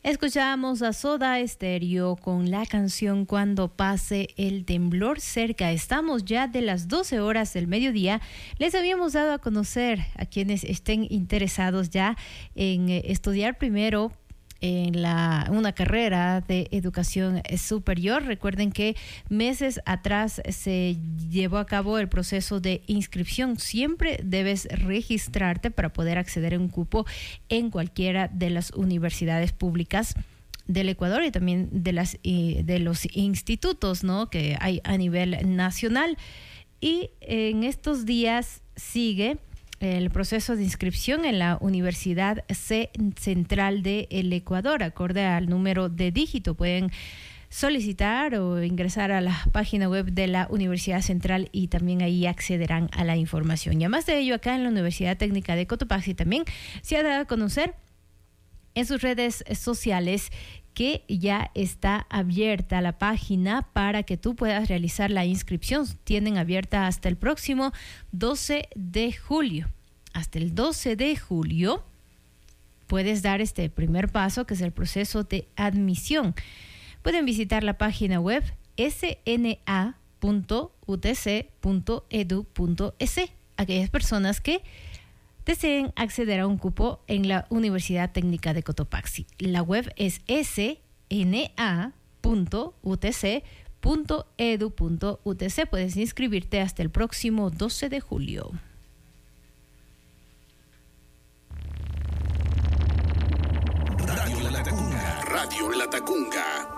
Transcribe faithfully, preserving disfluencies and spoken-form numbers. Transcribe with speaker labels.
Speaker 1: Escuchamos a Soda Stereo con la canción Cuando pase el temblor cerca. Estamos ya de las doce horas del mediodía. Les habíamos dado a conocer a quienes estén interesados ya en estudiar primero en la, una carrera de educación superior. Recuerden que meses atrás se llevó a cabo el proceso de inscripción. Siempre debes registrarte para poder acceder a un cupo en cualquiera de las universidades públicas del Ecuador y también de, las, de los institutos, ¿no?, que hay a nivel nacional. Y en estos días sigue el proceso de inscripción en la Universidad C Central del Ecuador. Acorde al número de dígito pueden solicitar o ingresar a la página web de la Universidad Central y también ahí accederán a la información. Y además de ello, acá en la Universidad Técnica de Cotopaxi también se ha dado a conocer en sus redes sociales que ya está abierta la página para que tú puedas realizar la inscripción. Tienen abierta hasta el próximo doce de julio. Hasta el doce de julio puedes dar este primer paso, que es el proceso de admisión. Pueden visitar la página web ese ene a punto u te ce punto edu punto es. Aquellas personas que deseen acceder a un cupo en la Universidad Técnica de Cotopaxi. La web es ese ene a punto u te ce punto edu punto u te ce. Puedes inscribirte hasta el próximo doce de julio.
Speaker 2: Radio La Tacunga. Radio La Tacunga.